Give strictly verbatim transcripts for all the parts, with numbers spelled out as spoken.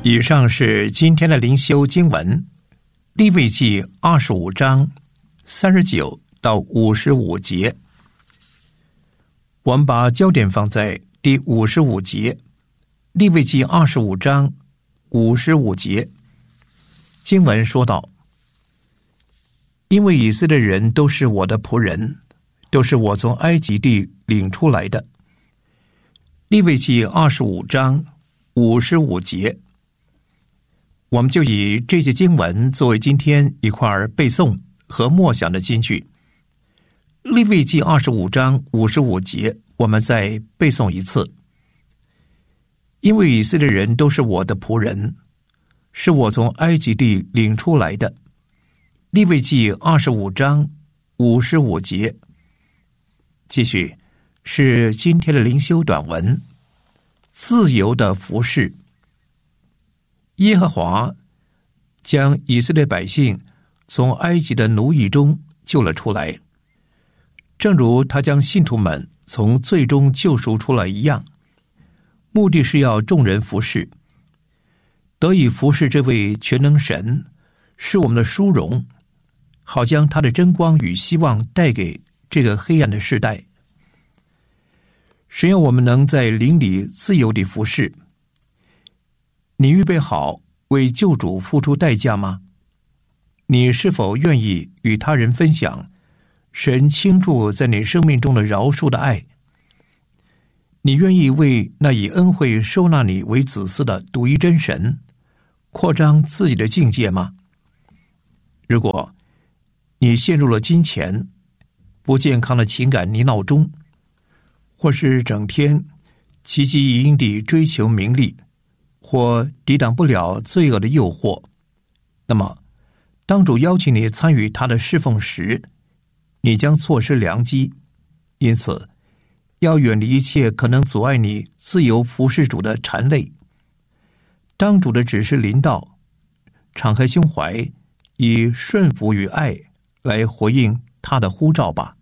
以上是今天的灵修经文，利未记二十五章三十九到五十五节。我们把焦点放在第五十五节，利未记二十五章五十五节。经文说道：因为以色列人都是我的仆人，都是我从埃及地领出来的。利未记二十五章五十五节。我们就以这些经文作为今天一块背诵和默想的金句。利未记二十五章五十五节，我们再背诵一次。因为以色列人都是我的仆人，是我从埃及地领出来的。利未记二十五章五十五节。继续是今天的灵修短文，自由的服事。耶和华将以色列百姓从埃及的奴役中救了出来，正如他将信徒们从罪中救赎出来一样，目的是要众人服事。得以服事这位全能神，是我们的殊荣，好将他的真光与希望带给这个黑暗的世代。神要我们能在灵里自由地服事。你预备好为救主付出代价吗？你是否愿意与他人分享神倾注在你生命中的饶恕的爱？你愿意为那以恩惠收纳你为子嗣的独一真神扩张自己的境界吗？如果你陷入了金钱、不健康的情感泥淖中，或是整天汲汲营营地追求名利，或抵挡不了罪恶的诱惑，那么当主邀请你参与他的侍奉时，你将错失良机。因此要远离一切可能阻碍你自由服侍主的缠累。当主的指示临到，敞开胸怀，以顺服与爱来回应他的呼召吧。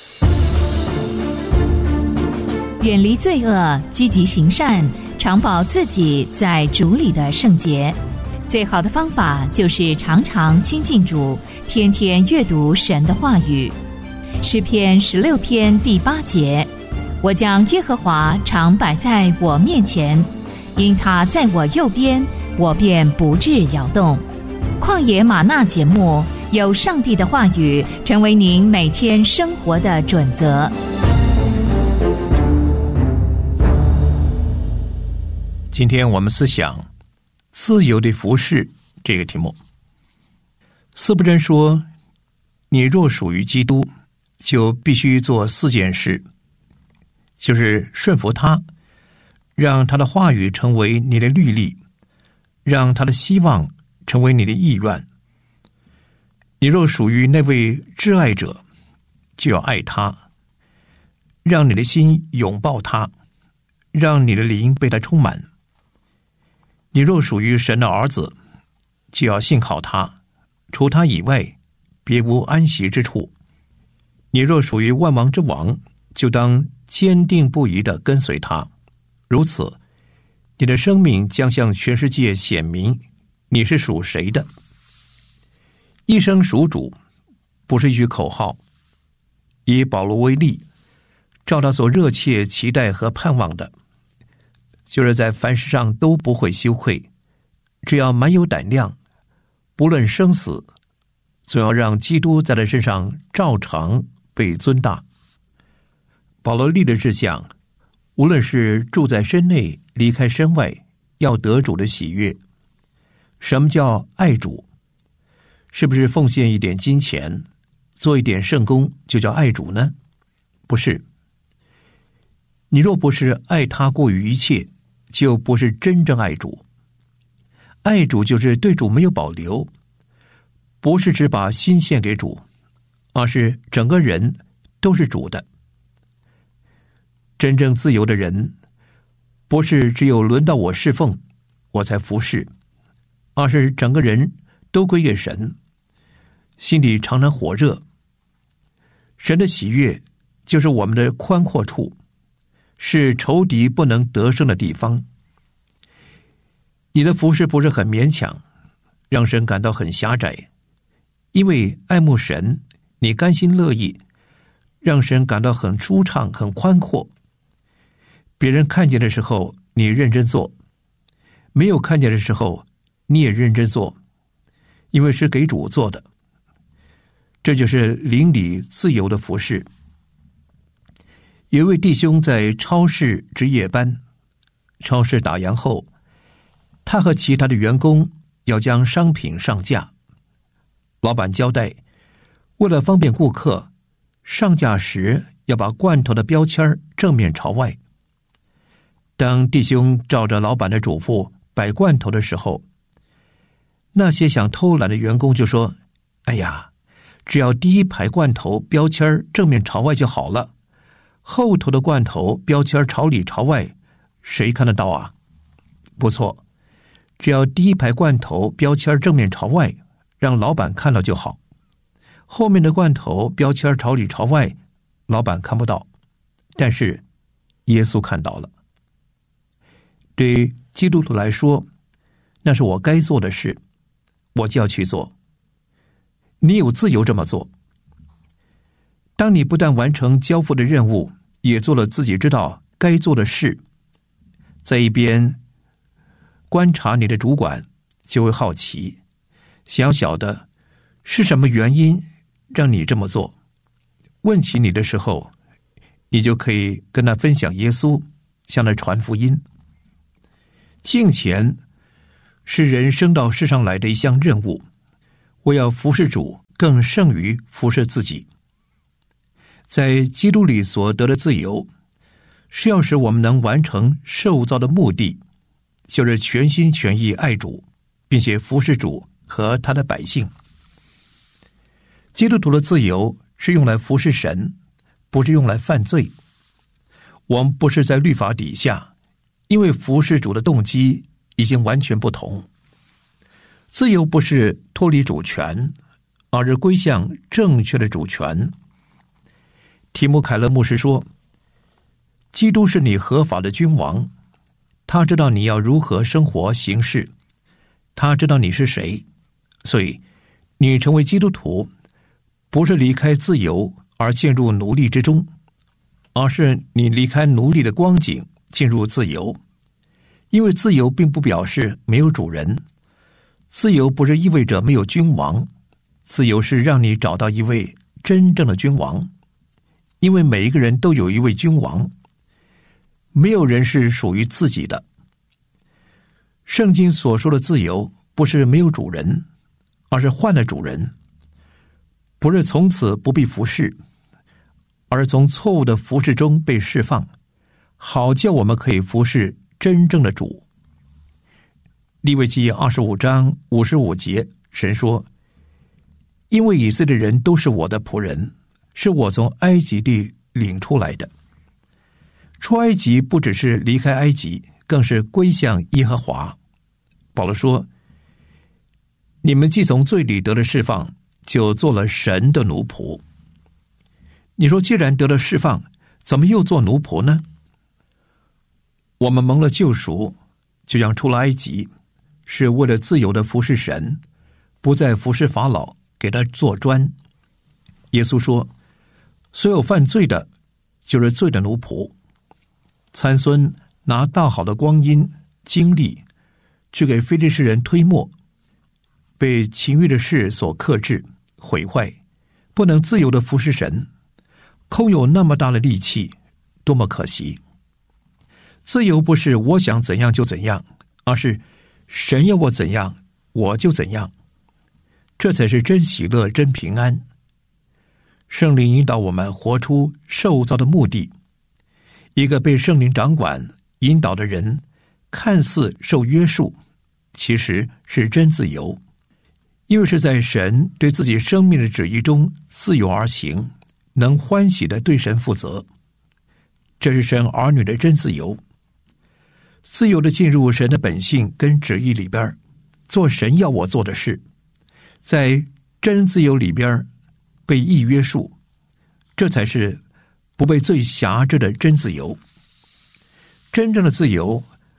远离罪恶，积极行善，常保自己在主里的圣洁。最好的方法就是常常亲近主，天天阅读神的话语。诗篇十六篇第八节：我将耶和华常摆在我面前，因他在我右边，我便不致摇动。旷野吗哪节目，有上帝的话语成为您每天生活的准则。 今天我们思想自由的服事这个题目。司布真说，你若属于基督，就必须做四件事，就是顺服他，让他的话语成为你的律例，让他的希望成为你的意愿。你若属于那位挚爱者，就要爱他，让你的心拥抱他，让你的灵被他充满。你若属于神的儿子，就要信靠他，除他以外别无安息之处。你若属于万王之王，就当坚定不移地跟随他，如此你的生命将向全世界显明你是属谁的。一生属主不是一句口号。以保罗为例，照他所热切期待和盼望的，就是在凡事上都不会羞愧，只要蛮有胆量，不论生死，总要让基督在他身上照常被尊大。保罗立的志向，无论是住在身内离开身外，要得主的喜悦。什么叫爱主？是不是奉献一点金钱，做一点圣工就叫爱主呢？不是。你若不是爱他过于一切，就不是真正爱主。爱主就是对主没有保留，不是只把心献给主，而是整个人都是主的。真正自由的人，不是只有轮到我侍奉我才服侍，而是整个人都归给神，心里常常火热。神的喜悦就是我们的宽阔处，是仇敌不能得胜的地方。 你的服事不是很勉强，让神感到很狭窄，因为爱慕神，你甘心乐意，让神感到很舒畅、很宽阔。别人看见的时候，你认真做；没有看见的时候，你也认真做，因为是给主做的。这就是邻里自由的服事。有一位弟兄在超市值夜班，超市打烊后，他和其他的员工要将商品上架。老板交代，为了方便顾客，上架时要把罐头的标签正面朝外。当弟兄照着老板的嘱咐摆罐头的时候，那些想偷懒的员工就说：哎呀，只要第一排罐头标签正面朝外就好了，后头的罐头标签朝里朝外，谁看得到啊？不错，只要第一排罐头标签正面朝外，让老板看到就好，后面的罐头标签朝里朝外，老板看不到，但是耶稣看到了。对基督徒来说，那是我该做的事，我就要去做。你有自由这么做。当你不但完成交付的任务，也做了自己知道该做的事，在一边观察你的主管，就会好奇，想要晓得是什么原因让你这么做。问起你的时候，你就可以跟他分享耶稣，向他传福音。敬虔是人生到世上来的一项任务，我要服侍主更胜于服侍自己。在基督里所得的自由，是要使我们能完成受造的目的，就是全心全意爱主，并且服侍主和他的百姓。基督徒的自由是用来服侍神，不是用来犯罪。我们不是在律法底下，因为服侍主的动机已经完全不同。自由不是脱离主权，而是归向正确的主权。提姆凯勒牧师说，基督是你合法的君王，他知道你要如何生活行事，他知道你是谁，所以你成为基督徒，不是离开自由而进入奴隶之中，而是你离开奴隶的光景进入自由。因为自由并不表示没有主人，自由不是意味着没有君王，自由是让你找到一位真正的君王。因为每一个人都有一位君王，没有人是属于自己的。圣经所说的自由，不是没有主人，而是换了主人，不是从此不必服侍，而是从错误的服侍中被释放，好叫我们可以服侍真正的主。利未记二十五章五十五节，神说：因为以色列人都是我的仆人，是我从埃及地领出来的。出埃及不只是离开埃及，更是归向耶和华。保罗说：你们既从罪里得了释放，就做了神的奴仆。你说既然得了释放，怎么又做奴仆呢？我们蒙了救赎，就像出了埃及，是为了自由的服侍神，不再服侍法老，给他做砖。耶稣说，所有犯罪的就是罪的奴仆。参孙拿大好的光阴精力去给非利士人推磨，被情欲的事所克制毁坏，不能自由的服侍神，空有那么大的力气，多么可惜。自由不是我想怎样就怎样，而是神要我怎样我就怎样，这才是真喜乐真平安。圣灵引导我们活出受造的目的。一个被圣灵掌管引导的人，看似受约束，其实是真自由，因为是在神对自己生命的旨意中自由而行，能欢喜地对神负责。这是神儿女的真自由，自由地进入神的本性跟旨意里边，做神要我做的事，在真自由里边被意约束，这才是不被罪辖制的真自由。真正的自由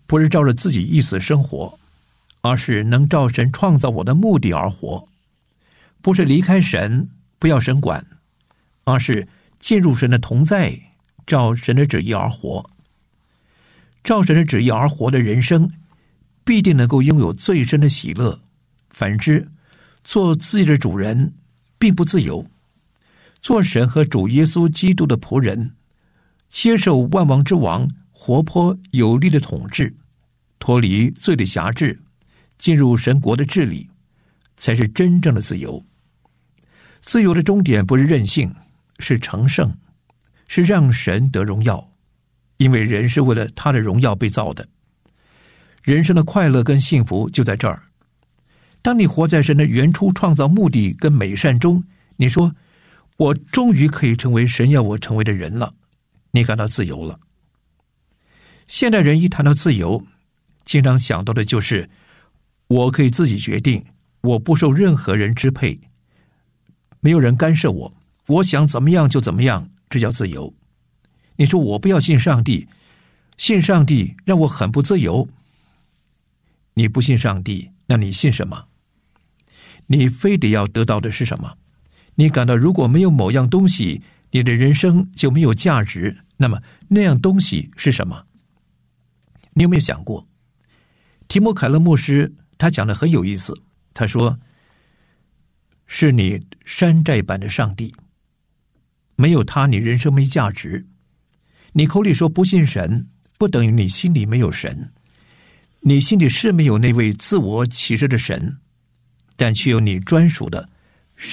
不是照着自己意思生活，而是能照神创造我的目的而活。不是离开神，不要神管，而是进入神的同在，照神的旨意而活。照神的旨意而活的人生，必定能够拥有最深的喜乐。反之，做自己的主人并不自由。做神和主耶稣基督的仆人，接受万王之王活泼有力的统治，脱离罪的辖制，进入神国的治理，才是真正的自由。自由的终点不是任性，是成圣，是让神得荣耀，因为人是为了他的荣耀被造的。人生的快乐跟幸福就在这儿。当你活在神的原初创造目的跟美善中，你说我终于可以成为神要我成为的人了，你感到自由了。现代人一谈到自由，经常想到的就是我可以自己决定，我不受任何人支配，没有人干涉我，我想怎么样就怎么样，这叫自由。你说我不要信上帝，信上帝让我很不自由。你不信上帝，那你信什么？你非得要得到的是什么？你感到如果没有某样东西，你的人生就没有价值，那么那样东西是什么？你有没有想过？提摩凯勒牧师他讲的很有意思，他说是你山寨版的上帝，没有他你人生没价值。你口里说不信神，不等于你心里没有神，你心里是没有那位自我启示的神，但却有你专属的